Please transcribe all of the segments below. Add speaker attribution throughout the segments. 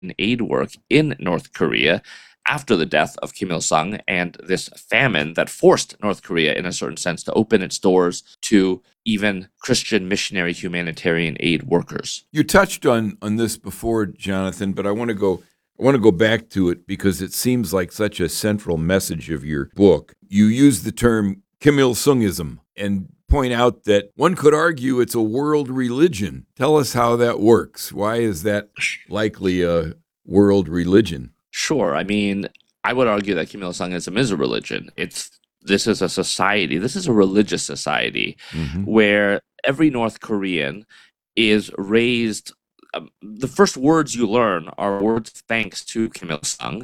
Speaker 1: aid work in North Korea after the death of Kim Il sung and this famine that forced North Korea, in a certain sense, to open its doors to even Christian missionary humanitarian aid workers.
Speaker 2: You touched on this before, Jonathan, but I want to go back to it because it seems like such a central message of your book. You use the term Kim Il sungism and point out that one could argue it's a world religion. Tell us how that works. Why is that likely a world religion?
Speaker 1: Sure. I mean, I would argue that Kim Il Sungism is a religion. This is a society. This is a religious society
Speaker 2: Mm-hmm.
Speaker 1: where every North Korean is raised. The first words you learn are words of thanks to Kim Il sung.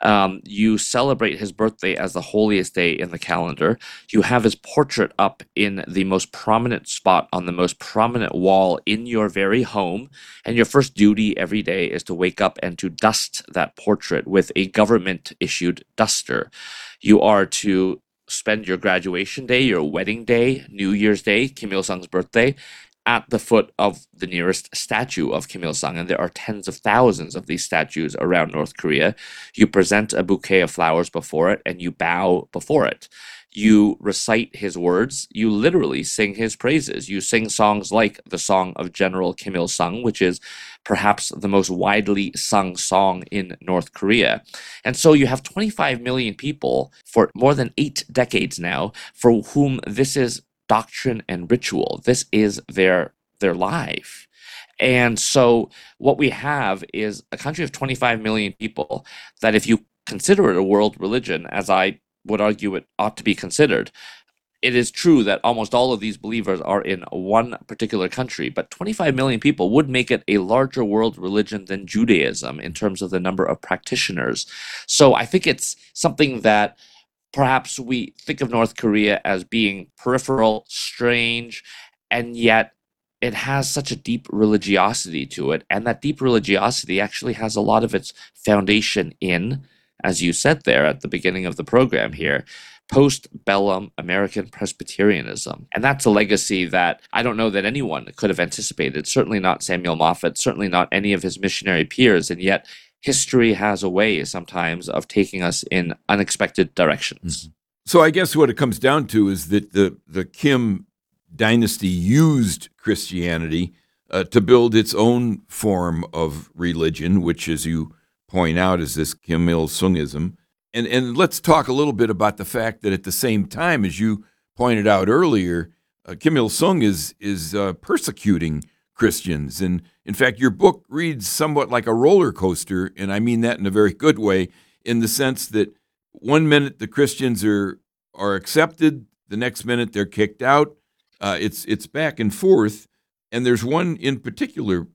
Speaker 1: You celebrate his birthday as the holiest day in the calendar. You have his portrait up in the most prominent spot on the most prominent wall in your very home. And your first duty every day is to wake up and to dust that portrait with a government issued duster. You are to spend your graduation day, your wedding day, New Year's Day, Kim Il sung's birthday, at the foot of the nearest statue of Kim Il sung, and there are tens of thousands of these statues around North Korea. You present a bouquet of flowers before it, and you bow before it. You recite his words. You literally sing his praises. You sing songs like the Song of General Kim Il sung, which is perhaps the most widely sung song in North Korea. And so you have 25 million people for more than 8 decades now for whom this is doctrine and ritual. This is their life. And so what we have is a country of 25 million people that, if you consider it a world religion, as I would argue it ought to be considered, it is true that almost all of these believers are in one particular country, but 25 million people would make it a larger world religion than Judaism in terms of the number of practitioners. So I think it's something that perhaps we think of North Korea as being peripheral, strange, and yet it has such a deep religiosity to it. And that deep religiosity actually has a lot of its foundation in, as you said there at the beginning of the program here, post-bellum American Presbyterianism. And that's a legacy that I don't know that anyone could have anticipated, certainly not Samuel Moffett, certainly not any of his missionary peers, and yet history has a way sometimes of taking us in unexpected directions.
Speaker 2: Mm-hmm. So I guess what it comes down to is that the Kim dynasty used Christianity to build its own form of religion, which, as you point out, is this Kim Il sungism. And let's talk a little bit about the fact that at the same time, as you pointed out earlier, Kim Il sung is persecuting Christians. And in fact, your book reads somewhat like a roller coaster, and I mean that in a very good way, in the sense that one minute the Christians are accepted, the next minute they're kicked out. It's back and forth, and there's one in particular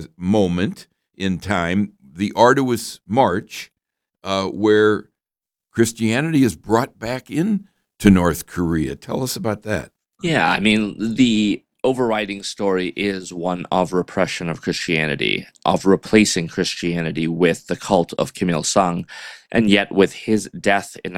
Speaker 2: moment in time, the Arduous March, where Christianity is brought back in to North Korea. Tell us about that.
Speaker 1: Yeah, I mean, the overriding story is one of repression of Christianity, of replacing Christianity with the cult of Kim Il sung, and yet with his death in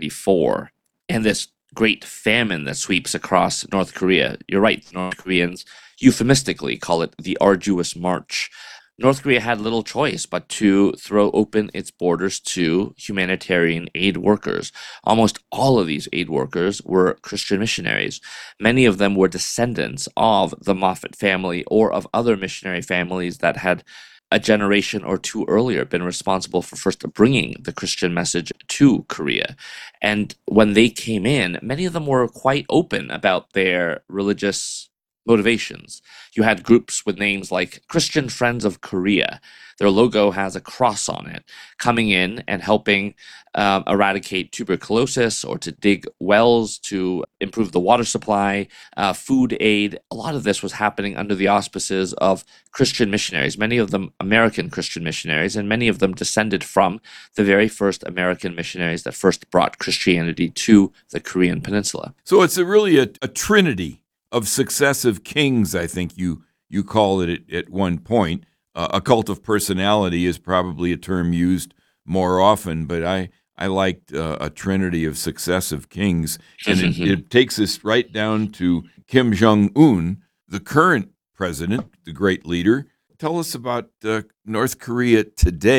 Speaker 1: 1994 and this great famine that sweeps across North Korea. You're right, the North Koreans euphemistically call it the Arduous March. North Korea had little choice but to throw open its borders to humanitarian aid workers. Almost all of these aid workers were Christian missionaries. Many of them were descendants of the Moffat family or of other missionary families that had a generation or two earlier been responsible for first bringing the Christian message to Korea. And when they came in, many of them were quite open about their religious motivations. You had groups with names like Christian Friends of Korea. Their logo has a cross on it, coming in and helping eradicate tuberculosis or to dig wells to improve the water supply, food aid. A lot of this was happening under the auspices of Christian missionaries, many of them American Christian missionaries, and many of them descended from the very first American missionaries that first brought Christianity to the Korean peninsula.
Speaker 2: So it's really a trinity of successive kings, I think you call it at one point. A cult of personality is probably a term used more often, but I liked a trinity of successive kings. And it takes us right down to Kim Jong-un, the current president, the great leader. tell us about North Korea today.